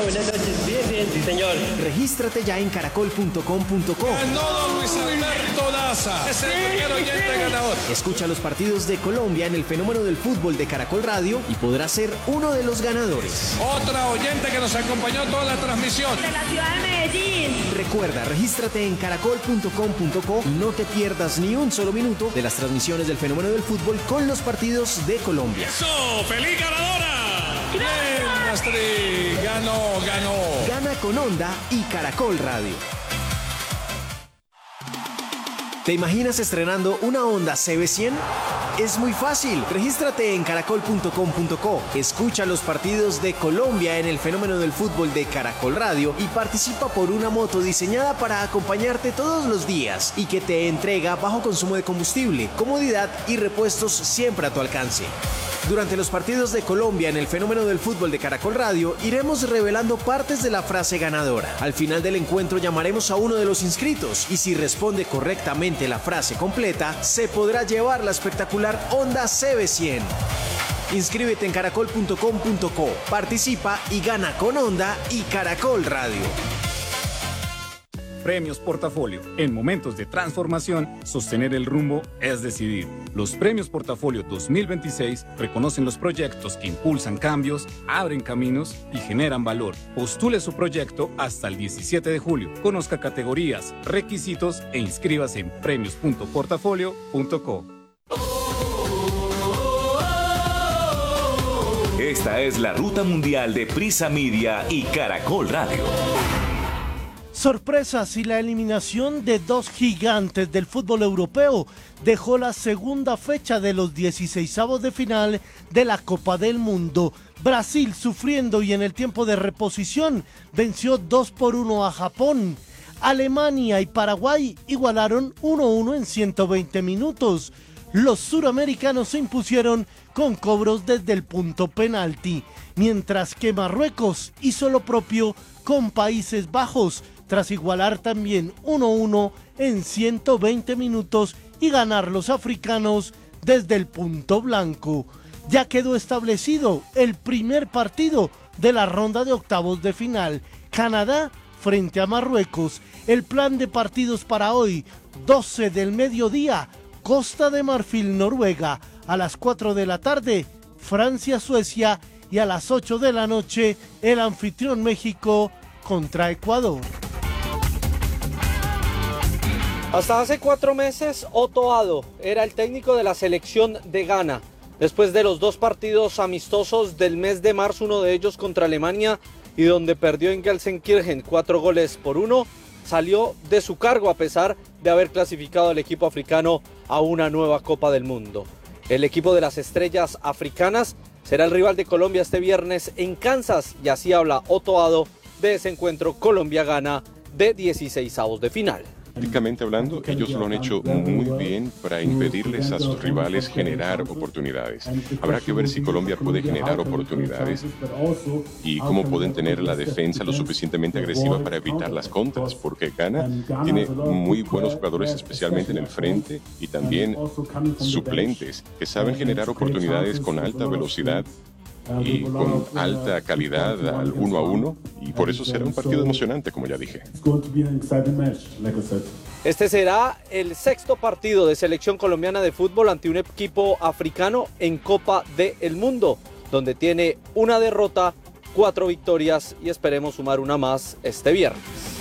buenas noches. Bien, sí, señor. Regístrate ya en caracol.com.co. Ganó Luis Alberto Daza. Es el primer oyente ganador. Escucha los partidos de Colombia en el fenómeno del fútbol de Caracol Radio y podrás ser uno de los ganadores. Otra oyente que nos acompañó toda la transmisión. De la ciudad de Medellín. Recuerda, regístrate en caracol.com.co y no te pierdas ni un solo minuto de las transmisiones del fenómeno del fútbol con los partidos de Colombia. ¡Eso! ¡Feliz ganadora! ¡Bien, Astrid! Ganó. Gana con Onda y Caracol Radio. ¿Te imaginas estrenando una Honda CB100? Es muy fácil. Regístrate en caracol.com.co. Escucha los partidos de Colombia en el fenómeno del fútbol de Caracol Radio y participa por una moto diseñada para acompañarte todos los días y que te entrega bajo consumo de combustible, comodidad y repuestos siempre a tu alcance. Durante los partidos de Colombia en el fenómeno del fútbol de Caracol Radio, iremos revelando partes de la frase ganadora. Al final del encuentro llamaremos a uno de los inscritos y si responde correctamente la frase completa, se podrá llevar la espectacular Honda CB100. Inscríbete en caracol.com.co, participa y gana con Honda y Caracol Radio. Premios Portafolio. En momentos de transformación, sostener el rumbo es decidir. Los Premios Portafolio 2026 reconocen los proyectos que impulsan cambios, abren caminos y generan valor. Postule su proyecto hasta el 17 de julio. Conozca categorías, requisitos e inscríbase en premios.portafolio.co. Esta es la ruta mundial de Prisa Media y Caracol Radio. Sorpresas y la eliminación de dos gigantes del fútbol europeo dejó la segunda fecha de los 16avos de final de la Copa del Mundo. Brasil sufriendo y en el tiempo de reposición venció 2-1 a Japón. Alemania y Paraguay igualaron 1-1 en 120 minutos. Los suramericanos se impusieron con cobros desde el punto penalti, mientras que Marruecos hizo lo propio con Países Bajos, tras igualar también 1-1 en 120 minutos y ganar los africanos desde el punto blanco. Ya quedó establecido el primer partido de la ronda de octavos de final, Canadá frente a Marruecos. El plan de partidos para hoy, 12 del mediodía, Costa de Marfil, Noruega, a las 4 de la tarde, Francia, Suecia, y a las 8 de la noche, el anfitrión México contra Ecuador. Hasta hace 4 meses, Otto Addo era el técnico de la selección de Ghana. Después de los 2 partidos amistosos del mes de marzo, uno de ellos contra Alemania y donde perdió en Gelsenkirchen 4-1, salió de su cargo a pesar de haber clasificado al equipo africano a una nueva Copa del Mundo. El equipo de las estrellas africanas será el rival de Colombia este viernes en Kansas y así habla Otto Addo de ese encuentro Colombia-Ghana de 16avos de final. Tácticamente hablando, ellos lo han hecho muy bien para impedirles a sus rivales generar oportunidades. Habrá que ver si Colombia puede generar oportunidades y cómo pueden tener la defensa lo suficientemente agresiva para evitar las contras, porque Ghana tiene muy buenos jugadores, especialmente en el frente, y también suplentes que saben generar oportunidades con alta velocidad y con alta calidad al 1-1, y por eso será un partido emocionante, como ya dije. Este será el 6º partido de selección colombiana de fútbol ante un equipo africano en Copa del Mundo, donde tiene una derrota, 4 victorias y esperemos sumar una más este viernes.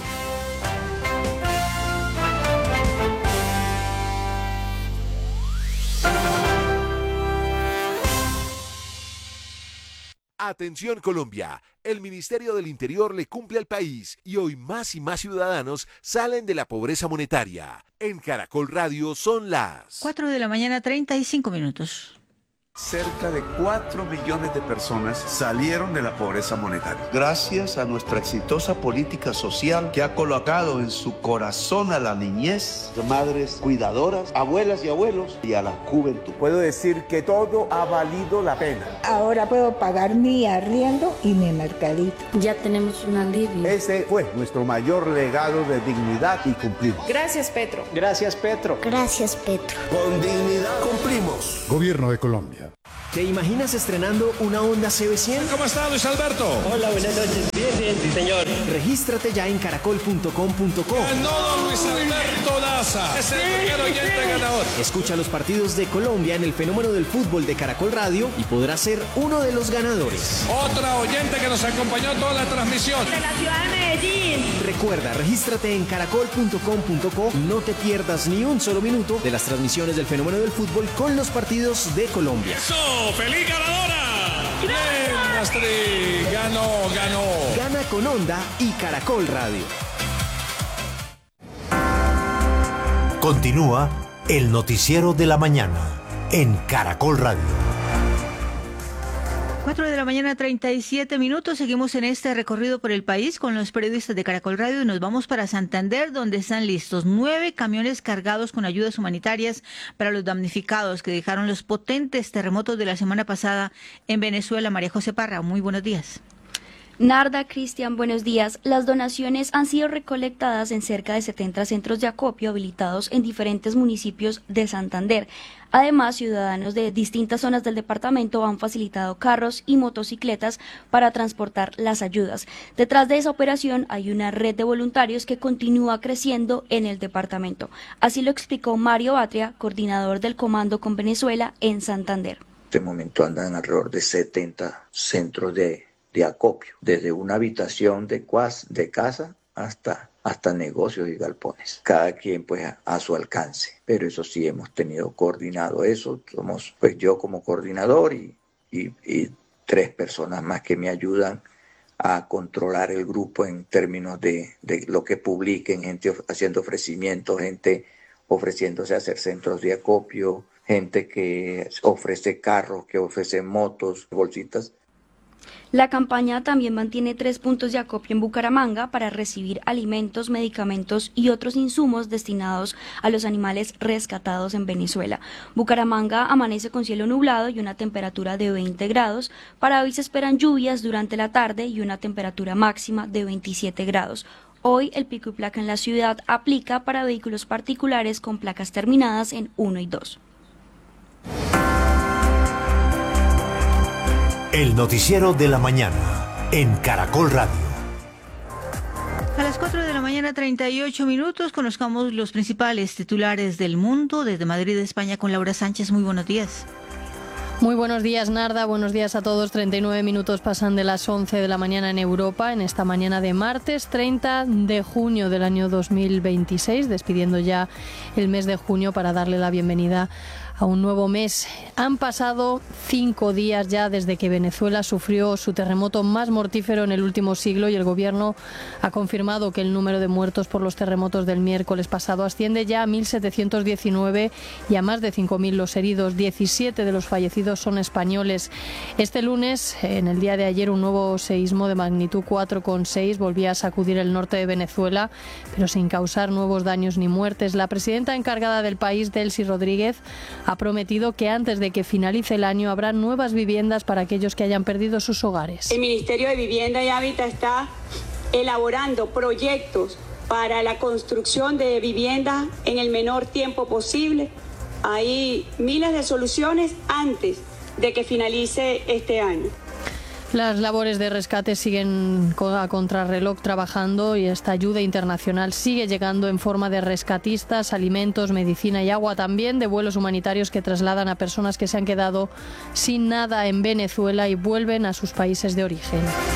Atención Colombia, el Ministerio del Interior le cumple al país y hoy más y más ciudadanos salen de la pobreza monetaria. En Caracol Radio son las 4 de la mañana, 35 minutos. Cerca de 4 millones de personas salieron de la pobreza monetaria. Gracias a nuestra exitosa política social que ha colocado en su corazón a la niñez, madres cuidadoras, abuelas y abuelos y a la juventud. Puedo decir que todo ha valido la pena. Ahora puedo pagar mi arriendo y mi mercadito. Ya tenemos un alivio. Ese fue nuestro mayor legado de dignidad y cumplimos. Gracias, Petro. Gracias, Petro. Gracias, Petro. Con dignidad cumplimos. Gobierno de Colombia. ¿Te imaginas estrenando una Honda CB100? ¿Cómo está, Luis Alberto? Hola, buenas noches. Bien, Bien, sí, señor. Regístrate ya en caracol.com.co. Ganó Luis Alberto Daza. Es el primer oyente ganador. Escucha los partidos de Colombia en el fenómeno del fútbol de Caracol Radio y podrás ser uno de los ganadores. Otra oyente que nos acompañó toda la transmisión. De la ciudad de Medellín. Recuerda, regístrate en caracol.com.co y no te pierdas ni un solo minuto de las transmisiones del fenómeno del fútbol con los partidos de Colombia. ¡Eso! ¡Feliz ganadora! ¡Bien, Astrid! ¡Ganó! Gana con Onda y Caracol Radio. Continúa el noticiero de la mañana en Caracol Radio. 4 de la mañana, 37 minutos. Seguimos en este recorrido por el país con los periodistas de Caracol Radio y nos vamos para Santander, donde están listos 9 camiones cargados con ayudas humanitarias para los damnificados que dejaron los potentes terremotos de la semana pasada en Venezuela. María José Parra, muy buenos días. Narda, Cristian, buenos días. Las donaciones han sido recolectadas en cerca de 70 centros de acopio habilitados en diferentes municipios de Santander. Además, ciudadanos de distintas zonas del departamento han facilitado carros y motocicletas para transportar las ayudas. Detrás de esa operación hay una red de voluntarios que continúa creciendo en el departamento. Así lo explicó Mario Atria, coordinador del Comando con Venezuela en Santander. En este momento andan alrededor de 70 centros de acopio, desde una habitación de casa hasta negocios y galpones, cada quien pues a su alcance, pero eso sí hemos tenido coordinado eso, somos pues yo como coordinador y 3 personas más que me ayudan a controlar el grupo en términos de lo que publiquen, gente haciendo ofrecimientos, gente ofreciéndose a hacer centros de acopio, gente que ofrece carros, que ofrece motos, bolsitas. La campaña también mantiene 3 puntos de acopio en Bucaramanga para recibir alimentos, medicamentos y otros insumos destinados a los animales rescatados en Venezuela. Bucaramanga amanece con cielo nublado y una temperatura de 20 grados. Para hoy se esperan lluvias durante la tarde y una temperatura máxima de 27 grados. Hoy el pico y placa en la ciudad aplica para vehículos particulares con placas terminadas en 1 y 2. El noticiero de la mañana en Caracol Radio. A las 4 de la mañana, 38 minutos, conozcamos los principales titulares del mundo. Desde Madrid, España, con Laura Sánchez. Muy buenos días. Muy buenos días, Narda. Buenos días a todos. 39 minutos pasan de las 11 de la mañana en Europa, en esta mañana de martes 30 de junio del año 2026, despidiendo ya el mes de junio para darle la bienvenida a un nuevo mes. Han pasado 5 días ya desde que Venezuela sufrió su terremoto más mortífero en el último siglo y el gobierno ha confirmado que el número de muertos por los terremotos del miércoles pasado asciende ya a 1.719 y a más de 5.000 los heridos. 17 de los fallecidos son españoles. Este lunes, en el día de ayer, un nuevo seísmo de magnitud 4,6 volvía a sacudir el norte de Venezuela, pero sin causar nuevos daños ni muertes. La presidenta encargada del país, Delcy Rodríguez, ha prometido que antes de que finalice el año habrá nuevas viviendas para aquellos que hayan perdido sus hogares. El Ministerio de Vivienda y Hábitat está elaborando proyectos para la construcción de viviendas en el menor tiempo posible. Hay miles de soluciones antes de que finalice este año. Las labores de rescate siguen a contrarreloj trabajando y esta ayuda internacional sigue llegando en forma de rescatistas, alimentos, medicina y agua, también de vuelos humanitarios que trasladan a personas que se han quedado sin nada en Venezuela y vuelven a sus países de origen.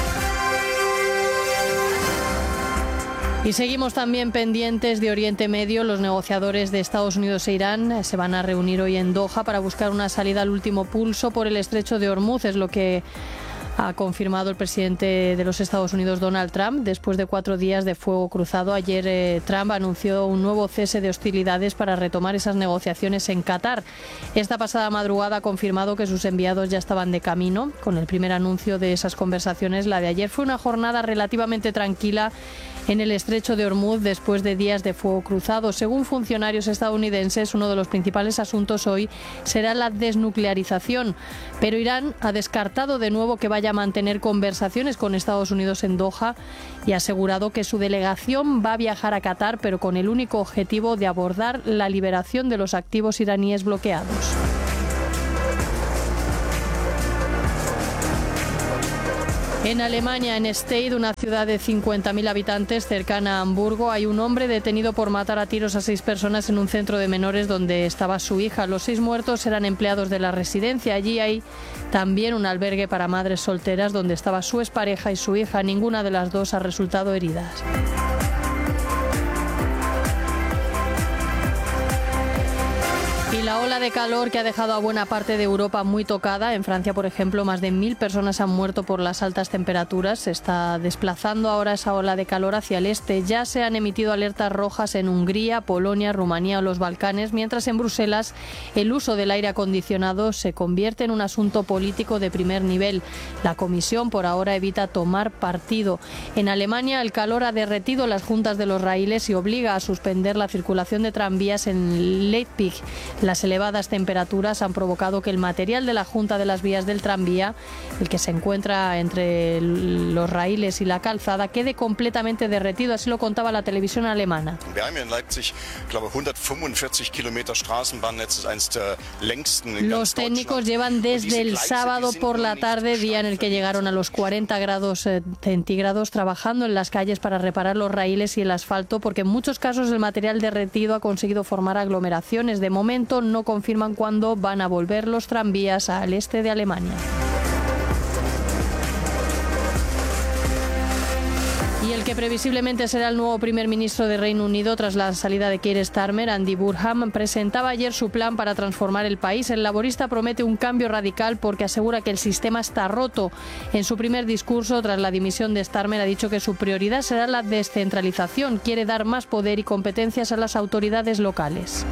Y seguimos también pendientes de Oriente Medio. Los negociadores de Estados Unidos e Irán se van a reunir hoy en Doha para buscar una salida al último pulso por el estrecho de Hormuz, es lo que ha confirmado el presidente de los Estados Unidos, Donald Trump, después de 4 días de fuego cruzado. Ayer Trump anunció un nuevo cese de hostilidades para retomar esas negociaciones en Qatar. Esta pasada madrugada ha confirmado que sus enviados ya estaban de camino. Con el primer anuncio de esas conversaciones, la de ayer fue una jornada relativamente tranquila en el estrecho de Hormuz después de días de fuego cruzado. Según funcionarios estadounidenses, uno de los principales asuntos hoy será la desnuclearización, pero Irán ha descartado de nuevo que vaya a mantener conversaciones con Estados Unidos en Doha y ha asegurado que su delegación va a viajar a Qatar, pero con el único objetivo de abordar la liberación de los activos iraníes bloqueados. En Alemania, en Stade, una ciudad de 50.000 habitantes cercana a Hamburgo, hay un hombre detenido por matar a tiros a 6 personas en un centro de menores donde estaba su hija. Los 6 muertos eran empleados de la residencia. Allí hay también un albergue para madres solteras donde estaba su expareja y su hija. Ninguna de las dos ha resultado heridas. Y la ola de calor que ha dejado a buena parte de Europa muy tocada. En Francia, por ejemplo, más de 1.000 personas han muerto por las altas temperaturas. Se está desplazando ahora esa ola de calor hacia el este. Ya se han emitido alertas rojas en Hungría, Polonia, Rumanía o los Balcanes, mientras en Bruselas el uso del aire acondicionado se convierte en un asunto político de primer nivel. La Comisión por ahora evita tomar partido. En Alemania el calor ha derretido las juntas de los raíles y obliga a suspender la circulación de tranvías en Leipzig. Las elevadas temperaturas han provocado que el material de la junta de las vías del tranvía, el que se encuentra entre los raíles y la calzada, quede completamente derretido. Así lo contaba la televisión alemana. Los técnicos llevan desde el sábado por la tarde, día en el que llegaron a los 40 grados centígrados, trabajando en las calles para reparar los raíles y el asfalto, porque en muchos casos el material derretido ha conseguido formar aglomeraciones. De momento no confirman cuándo van a volver los tranvías al este de Alemania. Y el que previsiblemente será el nuevo primer ministro de Reino Unido tras la salida de Keir Starmer, Andy Burnham, presentaba ayer su plan para transformar el país. El laborista promete un cambio radical porque asegura que el sistema está roto. En su primer discurso, tras la dimisión de Starmer, ha dicho que su prioridad será la descentralización. Quiere dar más poder y competencias a las autoridades locales.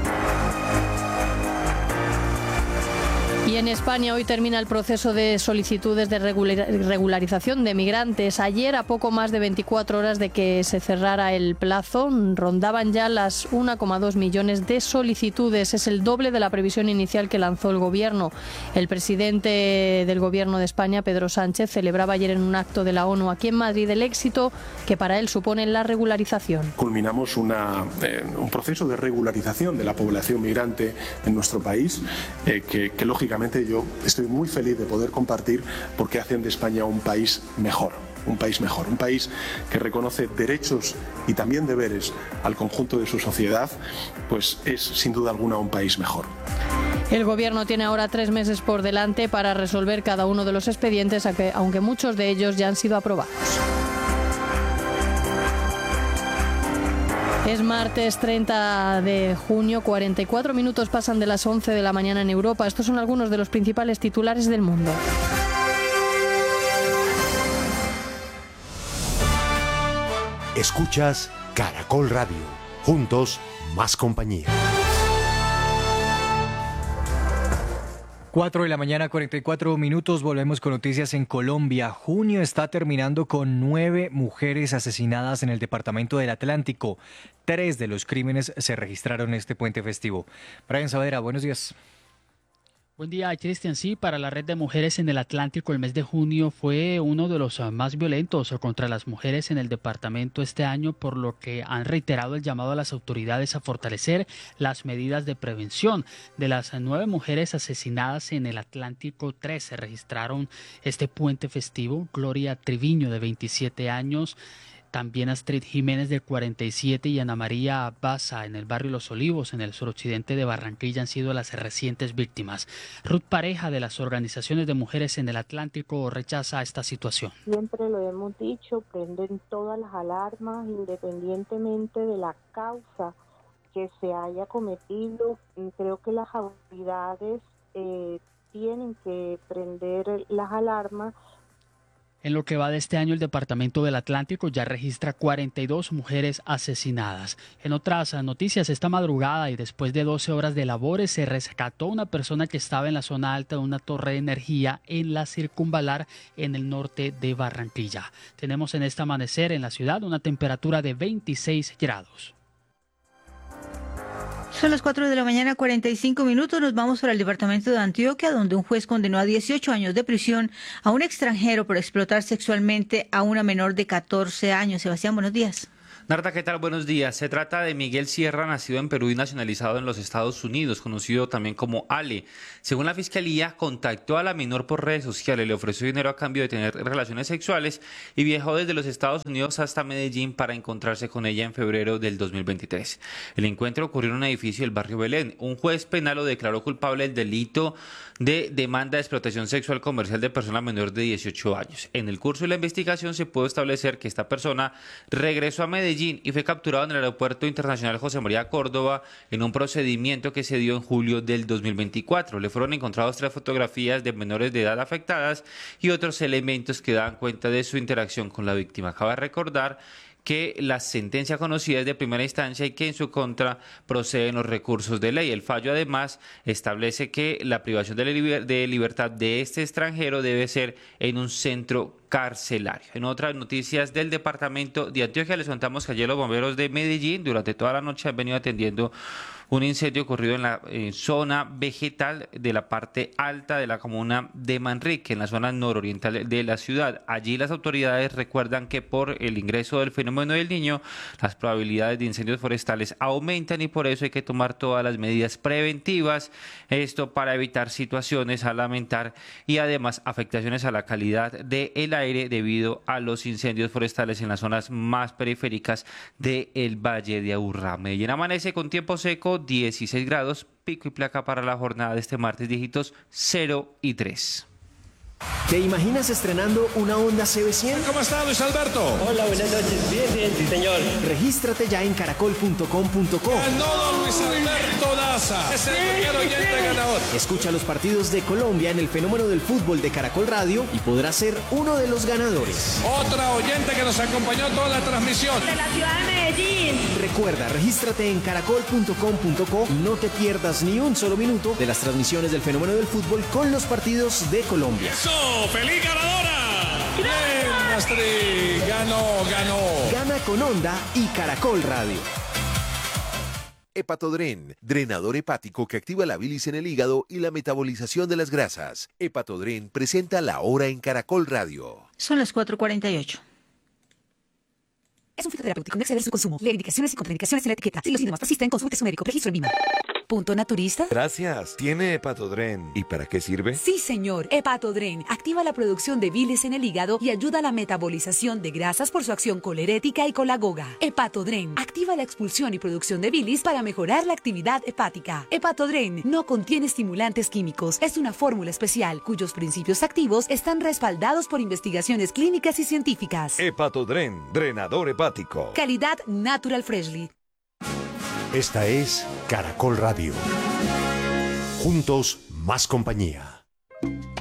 Y en España hoy termina el proceso de solicitudes de regularización de migrantes. Ayer, a poco más de 24 horas de que se cerrara el plazo, rondaban ya las 1,2 millones de solicitudes. Es el doble de la previsión inicial que lanzó el Gobierno. El presidente del Gobierno de España, Pedro Sánchez, celebraba ayer en un acto de la ONU aquí en Madrid el éxito que para él supone la regularización. Culminamos un proceso de regularización de la población migrante en nuestro país que lógicamente yo estoy muy feliz de poder compartir porque hacen de España un país mejor, un país que reconoce derechos y también deberes al conjunto de su sociedad, pues es sin duda alguna un país mejor. El Gobierno tiene ahora 3 meses por delante para resolver cada uno de los expedientes, aunque muchos de ellos ya han sido aprobados. Es martes 30 de junio, 44 minutos pasan de las 11 de la mañana en Europa. Estos son algunos de los principales titulares del mundo. Escuchas Caracol Radio. Juntos, más compañía. 4 de la mañana, 44 minutos. Volvemos con noticias en Colombia. Junio está terminando con 9 mujeres asesinadas en el departamento del Atlántico. 3 de los crímenes se registraron este puente festivo. Brian Saavedra, buenos días. Buen día, Cristian. Sí, para la Red de Mujeres en el Atlántico, el mes de junio fue uno de los más violentos contra las mujeres en el departamento este año, por lo que han reiterado el llamado a las autoridades a fortalecer las medidas de prevención. De las 9 mujeres asesinadas en el Atlántico, 3 se registraron este puente festivo. Gloria Triviño, de 27 años, también Astrid Jiménez, de 47, y Ana María Baza, en el barrio Los Olivos, en el suroccidente de Barranquilla, han sido las recientes víctimas. Ruth Pareja, de las organizaciones de mujeres en el Atlántico, rechaza esta situación. Siempre lo hemos dicho, prenden todas las alarmas independientemente de la causa que se haya cometido. Creo que las autoridades tienen que prender las alarmas. En lo que va de este año, el Departamento del Atlántico ya registra 42 mujeres asesinadas. En otras noticias, esta madrugada y después de 12 horas de labores, se rescató una persona que estaba en la zona alta de una torre de energía en la Circunvalar, en el norte de Barranquilla. Tenemos en este amanecer en la ciudad una temperatura de 26 grados. Son las 4 de la mañana, 45 minutos. Nos vamos para el departamento de Antioquia, donde un juez condenó a 18 años de prisión a un extranjero por explotar sexualmente a una menor de 14 años. Sebastián, buenos días. Narda, ¿qué tal? Buenos días. Se trata de Miguel Sierra, nacido en Perú y nacionalizado en los Estados Unidos, conocido también como Ale. Según la Fiscalía, contactó a la menor por redes sociales, le ofreció dinero a cambio de tener relaciones sexuales y viajó desde los Estados Unidos hasta Medellín para encontrarse con ella en febrero del 2023. El encuentro ocurrió en un edificio del barrio Belén. Un juez penal lo declaró culpable del delito de demanda de explotación sexual comercial de persona menor de 18 años. En el curso de la investigación se pudo establecer que esta persona regresó a Medellín y fue capturado en el Aeropuerto Internacional José María Córdoba en un procedimiento que se dio en julio del 2024. Le fueron encontradas 3 fotografías de menores de edad afectadas y otros elementos que dan cuenta de su interacción con la víctima. Cabe recordar que la sentencia conocida es de primera instancia y que en su contra proceden los recursos de ley. El fallo además establece que la privación de libertad de este extranjero debe ser en un centro carcelario. En otras noticias del departamento de Antioquia les contamos que ayer los bomberos de Medellín durante toda la noche han venido atendiendo un incendio ocurrido en la zona vegetal de la parte alta de la comuna de Manrique, en la zona nororiental de la ciudad. Allí las autoridades recuerdan que por el ingreso del fenómeno del Niño, las probabilidades de incendios forestales aumentan y por eso hay que tomar todas las medidas preventivas, esto para evitar situaciones a lamentar y además afectaciones a la calidad del aire debido a los incendios forestales en las zonas más periféricas del Valle de Aburrá. Medellín amanece con tiempo seco, 16 grados, pico y placa para la jornada de este martes, dígitos 0 y 3. ¿Te imaginas estrenando una Honda CB100? ¿Cómo está, Luis Alberto? Hola, buenas noches. Bien, sí, señor. Regístrate ya en caracol.com.co. Ganó don Luis Alberto Daza. Es el primer oyente ganador. Escucha los partidos de Colombia en el fenómeno del fútbol de Caracol Radio y podrás ser uno de los ganadores. Otra oyente que nos acompañó toda la transmisión. De la ciudad de Medellín. Recuerda, regístrate en caracol.com.co y no te pierdas ni un solo minuto de las transmisiones del fenómeno del fútbol con los partidos de Colombia. ¡Feliz ganadora! ¡Bien, Astrid! ¡Ganó! Gana con Honda y Caracol Radio. Hepatodren, drenador hepático que activa la bilis en el hígado y la metabolización de las grasas. Hepatodren presenta La Hora en Caracol Radio. Son las 4:48. Es un fitoterapéutico, no exceder su consumo. Lee indicaciones y contraindicaciones en la etiqueta. Si los síntomas persisten, consulte a su médico. Registro en VIMA. ¿Punto naturista? Gracias. ¿Tiene Hepatodren? ¿Y para qué sirve? Sí, señor. Hepatodren activa la producción de bilis en el hígado y ayuda a la metabolización de grasas por su acción colerética y colagoga. Hepatodren activa la expulsión y producción de bilis para mejorar la actividad hepática. Hepatodren no contiene estimulantes químicos. Es una fórmula especial cuyos principios activos están respaldados por investigaciones clínicas y científicas. Hepatodren, drenador hepático. Calidad Natural Freshly. Esta es Caracol Radio. Juntos, más compañía.